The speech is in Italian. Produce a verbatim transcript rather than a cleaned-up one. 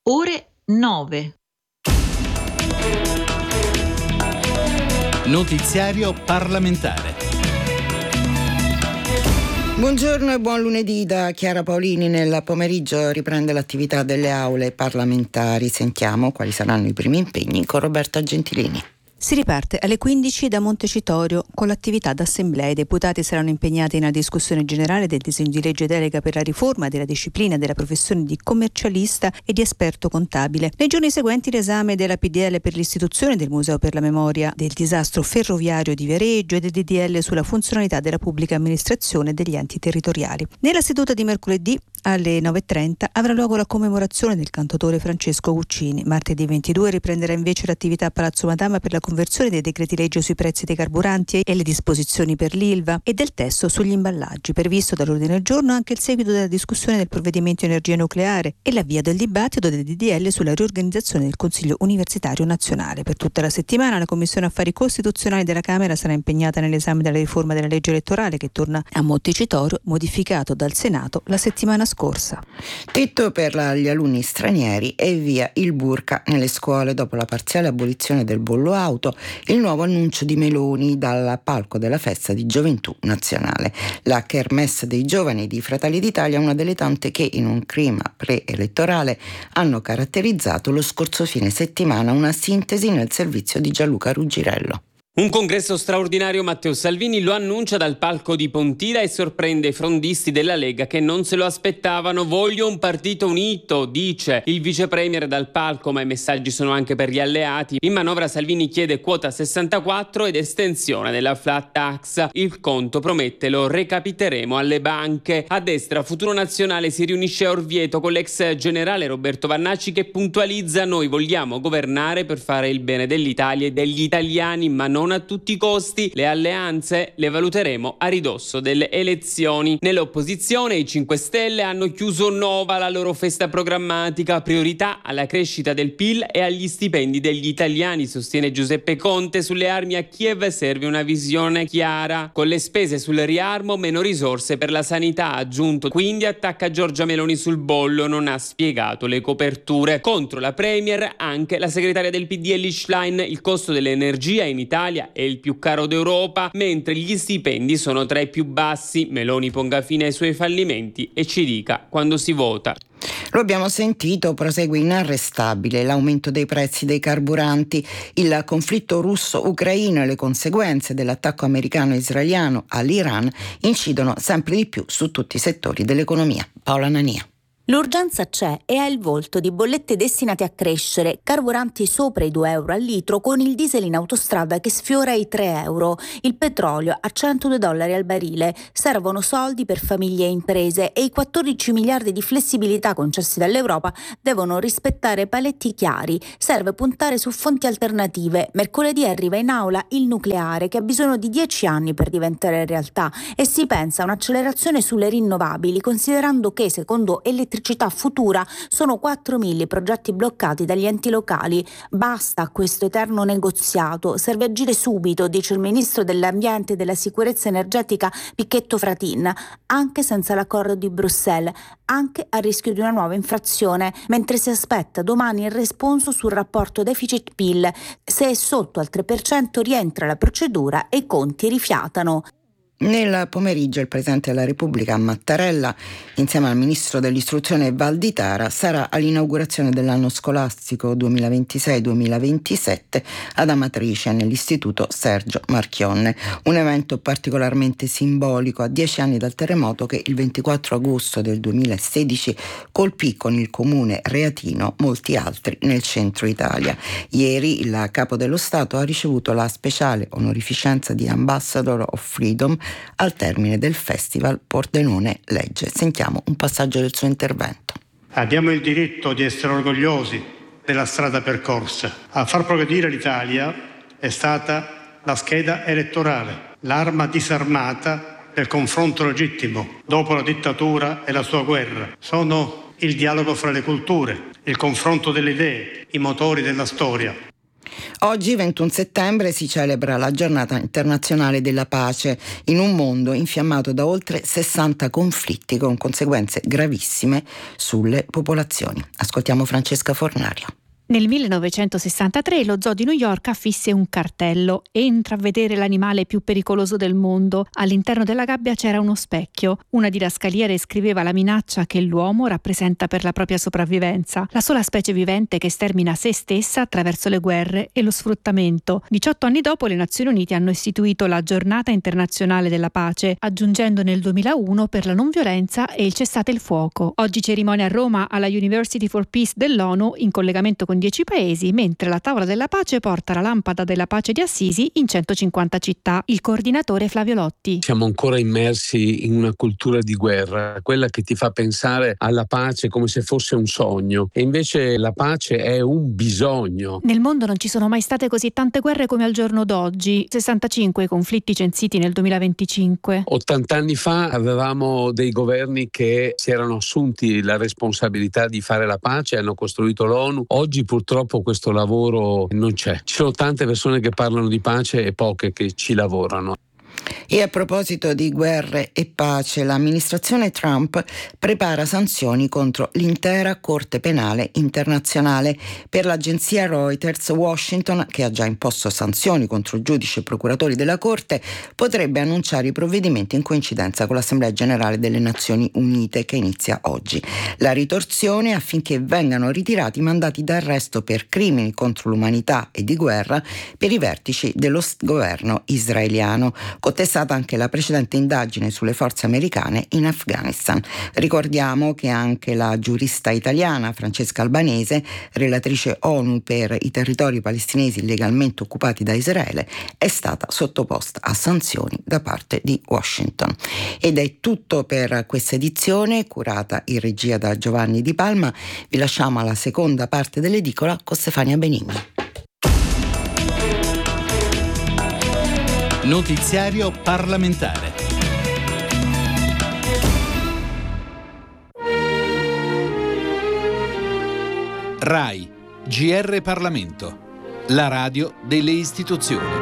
ore nove. Notiziario parlamentare. Buongiorno e buon lunedì da Chiara Paolini. Nel pomeriggio riprende l'attività delle aule parlamentari. Sentiamo quali saranno i primi impegni con Roberta Gentilini. Si riparte alle quindici da Montecitorio con l'attività d'assemblea. I deputati saranno impegnati nella discussione generale del disegno di legge delega per la riforma della disciplina della professione di commercialista e di esperto contabile. Nei giorni seguenti l'esame della P D L per l'istituzione del Museo per la Memoria del disastro ferroviario di Viareggio e del D D L sulla funzionalità della pubblica amministrazione degli enti territoriali. Nella seduta di mercoledì alle nove e trenta avrà luogo la commemorazione del cantautore Francesco Guccini. Martedì ventidue riprenderà invece l'attività a Palazzo Madama per la conversione dei decreti legge sui prezzi dei carburanti e le disposizioni per l'I L V A e del testo sugli imballaggi. Previsto dall'ordine del giorno anche il seguito della discussione del provvedimento energia nucleare e l'avvio del dibattito del D D L sulla riorganizzazione del Consiglio Universitario Nazionale. Per tutta la settimana la Commissione Affari Costituzionali della Camera sarà impegnata nell'esame della riforma della legge elettorale che torna a Montecitorio, modificato dal Senato la settimana scorsa. Tetto per gli alunni stranieri e via il burka nelle scuole. Dopo la parziale abolizione del bollo auto, il nuovo annuncio di Meloni dal palco della festa di Gioventù Nazionale. La kermesse dei giovani di Fratelli d'Italia è una delle tante che in un clima preelettorale hanno caratterizzato lo scorso fine settimana. Una sintesi nel servizio di Gianluca Ruggirello. Un congresso straordinario Matteo Salvini lo annuncia dal palco di Pontida e sorprende i frondisti della Lega che non se lo aspettavano. Voglio un partito unito, dice il vice premier dal palco, ma i messaggi sono anche per gli alleati. In manovra Salvini chiede quota sessantaquattro ed estensione della flat tax. Il conto, promette, lo recapiteremo alle banche. A destra Futuro Nazionale si riunisce a Orvieto con l'ex generale Roberto Vannacci che puntualizza: noi vogliamo governare per fare il bene dell'Italia e degli italiani, ma non a tutti i costi. Le alleanze le valuteremo a ridosso delle elezioni. Nell'opposizione i cinque Stelle hanno chiuso nova la loro festa programmatica. Priorità alla crescita del P I L e agli stipendi degli italiani, sostiene Giuseppe Conte. Sulle armi a Kiev serve una visione chiara. Con le spese sul riarmo meno risorse per la sanità, ha aggiunto. Quindi attacca Giorgia Meloni sul bollo, non ha spiegato le coperture. Contro la premier anche la segretaria del P D Elly Schlein. Il costo dell'energia in Italia è il più caro d'Europa, mentre gli stipendi sono tra i più bassi. Meloni ponga fine ai suoi fallimenti e ci dica quando si vota. Lo abbiamo sentito, prosegue inarrestabile l'aumento dei prezzi dei carburanti. Il conflitto russo-ucraino e le conseguenze dell'attacco americano-israeliano all'Iran incidono sempre di più su tutti i settori dell'economia. Paola Nania. L'urgenza c'è e ha il volto di bollette destinate a crescere, carburanti sopra i due euro al litro con il diesel in autostrada che sfiora i tre euro, il petrolio a centodue dollari al barile. Servono soldi per famiglie e imprese e i quattordici miliardi di flessibilità concessi dall'Europa devono rispettare paletti chiari. Serve puntare su fonti alternative. Mercoledì arriva in aula il nucleare che ha bisogno di dieci anni per diventare realtà e si pensa a un'accelerazione sulle rinnovabili considerando che secondo elettricità Futura sono quattromila i progetti bloccati dagli enti locali. Basta questo eterno negoziato, serve agire subito, dice il ministro dell'ambiente e della sicurezza energetica Picchetto Fratin, anche senza l'accordo di Bruxelles, anche a rischio di una nuova infrazione, mentre si aspetta domani il responso sul rapporto deficit-P I L. Se è sotto al tre per cento rientra la procedura e i conti rifiatano. Nel pomeriggio il Presidente della Repubblica Mattarella, insieme al Ministro dell'Istruzione Valditara, sarà all'inaugurazione dell'anno scolastico duemilaventisei duemilaventisette ad Amatrice nell'Istituto Sergio Marchionne. Un evento particolarmente simbolico a dieci anni dal terremoto che il ventiquattro agosto del duemilasedici colpì con il comune reatino molti altri nel centro Italia. Ieri il Capo dello Stato ha ricevuto la speciale onorificenza di Ambassador of Freedom al termine del Festival Pordenone Legge. Sentiamo un passaggio del suo intervento. Abbiamo il diritto di essere orgogliosi della strada percorsa. A far progredire l'Italia è stata la scheda elettorale, l'arma disarmata del confronto legittimo dopo la dittatura e la sua guerra. Sono il dialogo fra le culture, il confronto delle idee, i motori della storia. Oggi, ventuno settembre, si celebra la giornata internazionale della pace in un mondo infiammato da oltre sessanta conflitti con conseguenze gravissime sulle popolazioni. Ascoltiamo Francesca Fornario. Nel millenovecentosessantatré lo zoo di New York affisse un cartello: entra a vedere l'animale più pericoloso del mondo. All'interno della gabbia c'era uno specchio. Una didascalia descriveva la minaccia che l'uomo rappresenta per la propria sopravvivenza, la sola specie vivente che stermina se stessa attraverso le guerre e lo sfruttamento. diciotto anni dopo le Nazioni Unite hanno istituito la Giornata Internazionale della Pace, aggiungendo nel duemilauno per la non violenza e il cessate il fuoco. Oggi cerimonia a Roma alla University for Peace dell'ONU in collegamento con dieci paesi, mentre la Tavola della Pace porta la lampada della pace di Assisi in centocinquanta città. Il coordinatore Flavio Lotti. Siamo ancora immersi in una cultura di guerra, quella che ti fa pensare alla pace come se fosse un sogno, e invece la pace è un bisogno. Nel mondo non ci sono mai state così tante guerre come al giorno d'oggi, sessantacinque conflitti censiti nel duemilaventicinque. ottanta anni fa avevamo dei governi che si erano assunti la responsabilità di fare la pace, hanno costruito l'ONU. Oggi purtroppo questo lavoro non c'è. Ci sono tante persone che parlano di pace e poche che ci lavorano. E a proposito di guerre e pace, l'amministrazione Trump prepara sanzioni contro l'intera Corte Penale Internazionale. Per l'agenzia Reuters, Washington, che ha già imposto sanzioni contro giudici e procuratori della Corte, potrebbe annunciare i provvedimenti in coincidenza con l'Assemblea Generale delle Nazioni Unite, che inizia oggi. La ritorsione affinché vengano ritirati i mandati d'arresto per crimini contro l'umanità e di guerra per i vertici dello governo israeliano. Contestata anche la precedente indagine sulle forze americane in Afghanistan. Ricordiamo che anche la giurista italiana Francesca Albanese, relatrice ONU per i territori palestinesi illegalmente occupati da Israele, è stata sottoposta a sanzioni da parte di Washington. Ed è tutto per questa edizione, curata in regia da Giovanni Di Palma. Vi lasciamo alla seconda parte dell'edicola con Stefania Benigni. Notiziario parlamentare. RAI, G R Parlamento, la radio delle istituzioni.